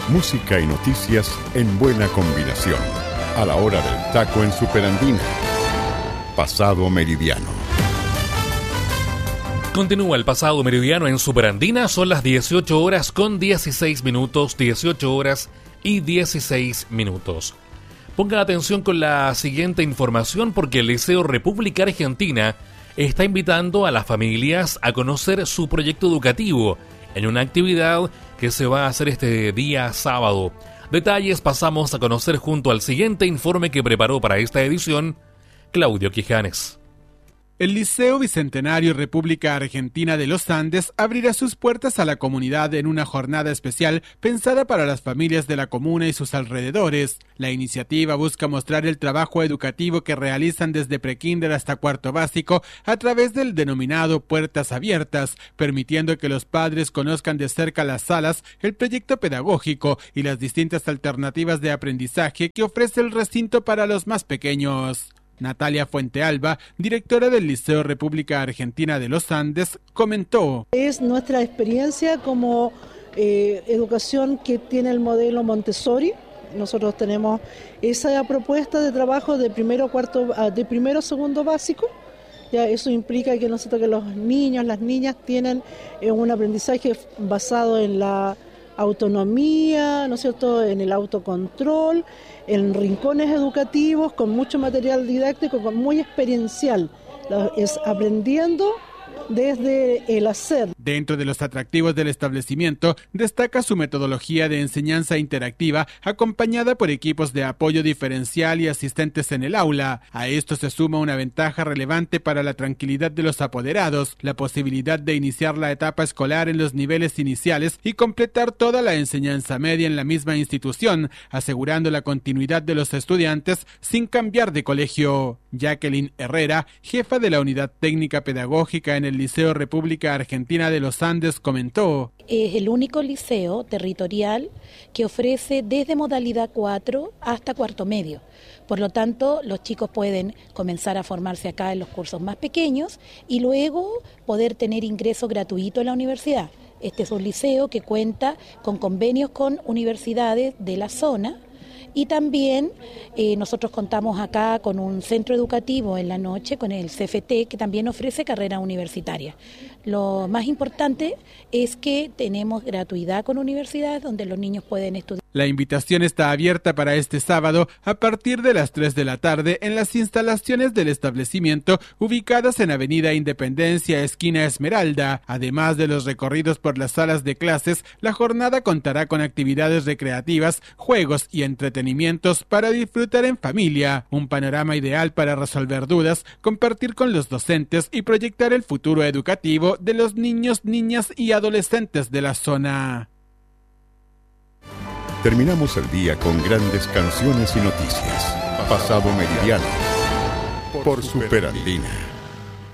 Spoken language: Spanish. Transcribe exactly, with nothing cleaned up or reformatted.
Música y noticias en buena combinación. A la hora del taco en Superandina. Pasado Meridiano. Continúa el Pasado Meridiano en Superandina. Son las dieciocho horas con dieciséis minutos. dieciocho horas y dieciséis minutos. Pongan atención con la siguiente información porque el Liceo República Argentina está invitando a las familias a conocer su proyecto educativo en una actividad que se va a hacer este día sábado. Detalles pasamos a conocer junto al siguiente informe que preparó para esta edición Claudio Quijanes. El Liceo Bicentenario República Argentina de los Andes abrirá sus puertas a la comunidad en una jornada especial pensada para las familias de la comuna y sus alrededores. La iniciativa busca mostrar el trabajo educativo que realizan desde prekinder hasta cuarto básico a través del denominado Puertas Abiertas, permitiendo que los padres conozcan de cerca las salas, el proyecto pedagógico y las distintas alternativas de aprendizaje que ofrece el recinto para los más pequeños. Natalia Fuentealba, directora del Liceo República Argentina de los Andes, comentó: Es nuestra experiencia como eh, educación que tiene el modelo Montessori. Nosotros tenemos esa propuesta de trabajo de primero cuarto, de primero segundo básico. Ya eso implica que nosotros que los niños, las niñas tienen eh, un aprendizaje basado en la autonomía, ¿no es cierto?, en el autocontrol, en rincones educativos, con mucho material didáctico, con muy experiencial. Es aprendiendo desde el hacer. Dentro de los atractivos del establecimiento, destaca su metodología de enseñanza interactiva, acompañada por equipos de apoyo diferencial y asistentes en el aula. A esto se suma una ventaja relevante para la tranquilidad de los apoderados, la posibilidad de iniciar la etapa escolar en los niveles iniciales y completar toda la enseñanza media en la misma institución, asegurando la continuidad de los estudiantes sin cambiar de colegio. Jacqueline Herrera, jefa de la Unidad Técnica Pedagógica en el Liceo República Argentina de los Andes, comentó: Es el único liceo territorial que ofrece desde modalidad cuatro hasta cuarto medio. Por lo tanto, los chicos pueden comenzar a formarse acá en los cursos más pequeños y luego poder tener ingreso gratuito en la universidad. Este es un liceo que cuenta con convenios con universidades de la zona. Y también eh, nosotros contamos acá con un centro educativo en la noche, con el C F T, que también ofrece carrera universitaria. Lo más importante es que tenemos gratuidad con universidades donde los niños pueden estudiar. La invitación está abierta para este sábado a partir de las tres de la tarde en las instalaciones del establecimiento ubicadas en Avenida Independencia, esquina Esmeralda. Además de los recorridos por las salas de clases, la jornada contará con actividades recreativas, juegos y entretenimientos para disfrutar en familia. Un panorama ideal para resolver dudas, compartir con los docentes y proyectar el futuro educativo de los niños, niñas y adolescentes de la zona. Terminamos el día con grandes canciones y noticias. Pasado Meridiano por Superandina.